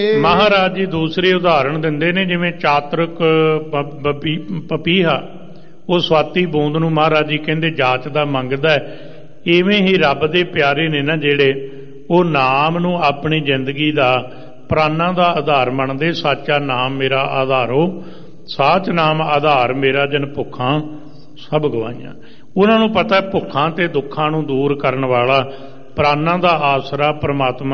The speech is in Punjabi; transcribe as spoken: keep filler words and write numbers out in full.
ਮਹਾਰਾਜ ਜੀ ਦੂਸਰੀ ਉਦਾਹਰਣ ਦਿੰਦੇ ਨੇ, ਜਿਵੇਂ ਚਾਤਰਕ ਪਪੀਹਾ ਉਹ ਸਵਾਤੀ ਬੂੰਦ ਨੂੰ ਮਹਾਰਾਜ ਜੀ ਕਹਿੰਦੇ ਜਾਚਦਾ ਮੰਗਦਾ, ਇਵੇਂ ਹੀ ਰੱਬ ਦੇ ਪਿਆਰੇ ਨੇ ਨਾ ਜਿਹੜੇ, ਉਹ ਨਾਮ ਨੂੰ ਆਪਣੀ ਜ਼ਿੰਦਗੀ ਦਾ ਪ੍ਰਾਨਾਂ ਦਾ ਆਧਾਰ ਮੰਨਦੇ। ਸਾਚਾ ਨਾਮ ਮੇਰਾ ਆਧਾਰੋ, ਸਾਚ ਨਾਮ ਆਧਾਰ ਮੇਰਾ, ਜਨ ਭੁੱਖਾਂ ਸਭ ਗਵਾਈਆਂ। ਉਹਨਾਂ ਨੂੰ ਪਤਾ ਭੁੱਖਾਂ ਤੇ ਦੁੱਖਾਂ ਨੂੰ ਦੂਰ ਕਰਨ ਵਾਲਾ ਪ੍ਰਾਨਾਂ ਦਾ ਆਸਰਾ ਪ੍ਰਮਾਤਮਾ